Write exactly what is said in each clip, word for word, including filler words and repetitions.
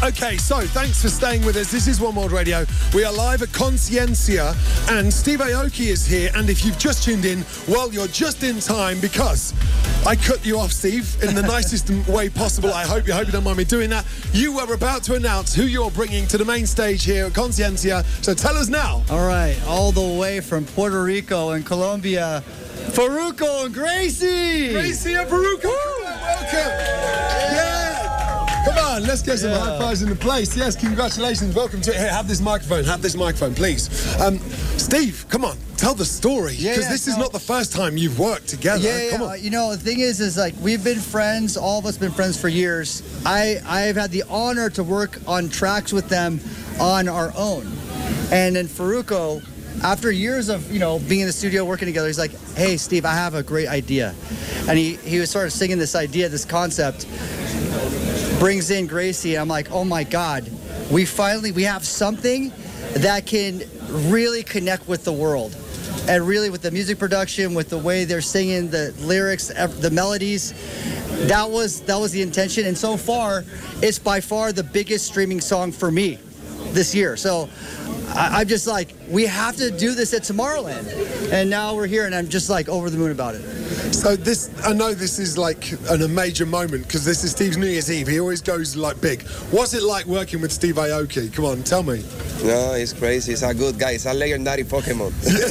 Okay, so thanks for staying with us. This is One World Radio. We are live at Conciencia, and Steve Aoki is here. And if you've just tuned in, well, you're just in time because I cut you off, Steve, in the nicest way possible. I hope you hope you don't mind me doing that. You were about to announce who you're bringing to the main stage here at Conciencia. So tell us now. All right, all the way from Puerto Rico and Colombia, Farruko and Gracie. Gracie and Farruko, welcome. Yeah. Come on, let's get some yeah. high fives in the place. Yes, congratulations. Welcome to it. Here, have this microphone. Have this microphone, please. Um, Steve, come on. Tell the story. Because yeah, yeah, this no. is not the first time you've worked together. Yeah, come yeah. on. You know, the thing is, is like, we've been friends. All of us been friends for years. I, I've had the honor to work on tracks with them on our own. And then Farruko, after years of, you know, being in the studio working together, he's like, hey, Steve, I have a great idea. And he, he was sort of singing this idea, this concept, brings in Gracie, and I'm like, oh my God, we finally, we have something that can really connect with the world. And really with the music production, with the way they're singing, the lyrics, the melodies, that was, that was the intention. And so far, it's by far the biggest streaming song for me this year. So I, I'm just like, we have to do this at Tomorrowland. And now we're here, and I'm just like over the moon about it. So this, I know this is like an, a major moment because this is Steve's New Year's Eve. He always goes like big. What's it like working with Steve Aoki? Come on, tell me. No, he's crazy. He's a good guy. He's a legendary Pokemon.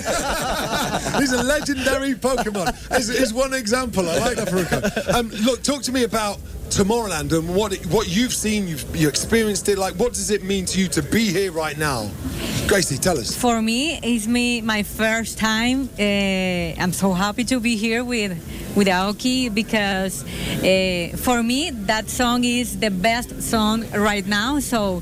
He's a legendary Pokemon. It's, it's one example. I like that, Farruko. Um, look, talk to me about Tomorrowland and what it, what you've seen, you've you experienced it. Like, what does it mean to you to be here right now? Gracie, tell us. For me, it's me my first time. Uh, I'm so happy to be here with with Aoki because uh, for me that song is the best song right now. So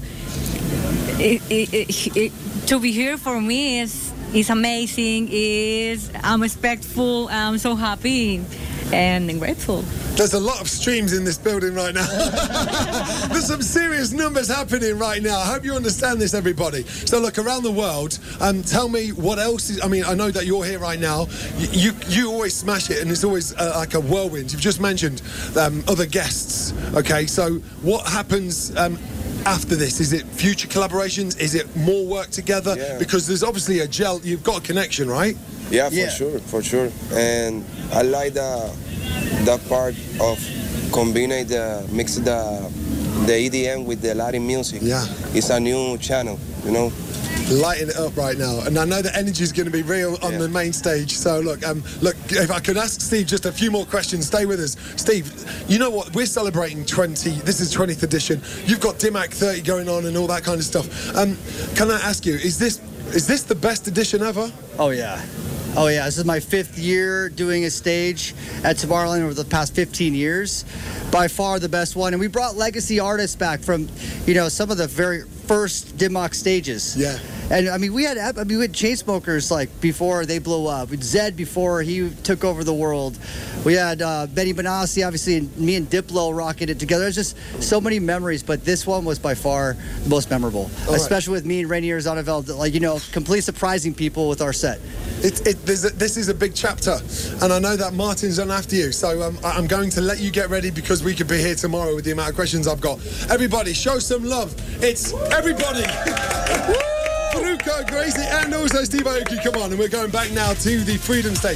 it, it, it, it, to be here for me is is amazing. Is I'm respectful. I'm so happy and grateful. There's a lot of streams in this building right now. There's some serious numbers happening right now. I hope you understand this, everybody. So look, around the world, um, tell me what else is, I mean, I know that you're here right now. You you, you always smash it, and it's always uh, like a whirlwind. You've just mentioned um, other guests, okay? So what happens um, after this? Is it future collaborations? Is it more work together? Yeah. Because there's obviously a gel, you've got a connection, right? Yeah, for Yeah. sure, for sure. And I like the that part of combining the mix the the E D M with the Latin music. Yeah. It's a new channel, you know. Lighting it up right now, and I know the energy is going to be real on Yeah. the main stage. So look, um, look, if I could ask Steve just a few more questions, stay with us. Steve, you know what? We're celebrating twenty. This is twentieth edition. You've got D I M A C thirty going on and all that kind of stuff. Um, can I ask you, is this is this the best edition ever? Oh, yeah. Oh, yeah. This is my fifth year doing a stage at Tomorrowland over the past fifteen years. By far the best one. And we brought legacy artists back from, you know, some of the very first D I M A C stages. Yeah. And, I mean, we had, I mean, we had Chainsmokers, like, before they blew up. We had Zed before he took over the world. We had uh, Benny Benassi, obviously, and me and Diplo rocking it together. There's just so many memories, but this one was by far the most memorable. All especially right. with me and Rainier Zonnevel, like, you know, completely surprising people with our set. It, it, there's a, this is a big chapter, and I know that Martin's on after you, so um, I- I'm going to let you get ready because we could be here tomorrow with the amount of questions I've got. Everybody, show some love. It's everybody. Farruko, Gracie, and also Steve Aoki. Come on, and we're going back now to the Freedom Stage.